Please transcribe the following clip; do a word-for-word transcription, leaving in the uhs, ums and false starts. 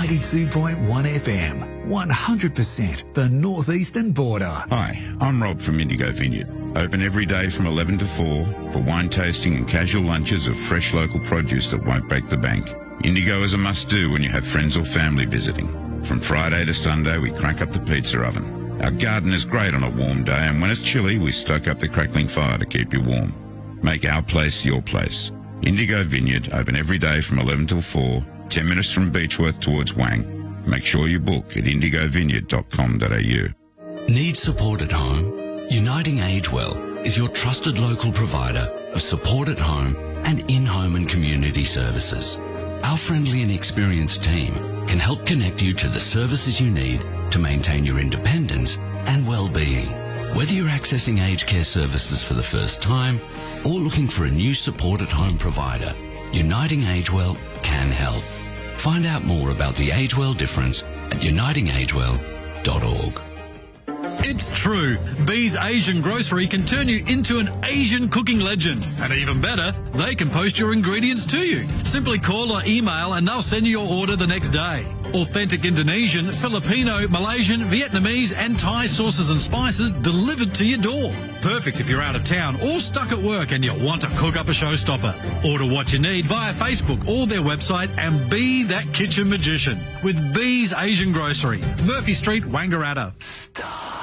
eighty-two point one F M, one hundred percent the northeastern border. Hi, I'm Rob from Indigo Vineyard. Open every day from eleven to four for wine tasting and casual lunches of fresh local produce that won't break the bank. Indigo is a must-do when you have friends or family visiting. From Friday to Sunday, we crack up the pizza oven. Our garden is great on a warm day, and when it's chilly, we stoke up the crackling fire to keep you warm. Make our place your place. Indigo Vineyard, open every day from eleven till four, ten minutes from Beechworth towards Wang. Make sure you book at indigo vineyard dot com dot a u. Need support at home? Uniting Agewell is your trusted local provider of support at home and in-home and community services. Our friendly and experienced team can help connect you to the services you need to maintain your independence and well-being. Whether you're accessing aged care services for the first time or looking for a new support at home provider, Uniting Agewell can help. Find out more about the Agewell difference at uniting agewell dot org. It's true. Bee's Asian Grocery can turn you into an Asian cooking legend. And even better, they can post your ingredients to you. Simply call or email and they'll send you your order the next day. Authentic Indonesian, Filipino, Malaysian, Vietnamese and Thai sauces and spices delivered to your door. Perfect if you're out of town or stuck at work and you want to cook up a showstopper. Order what you need via Facebook or their website and be that kitchen magician with Bee's Asian Grocery, Murphy Street, Wangaratta.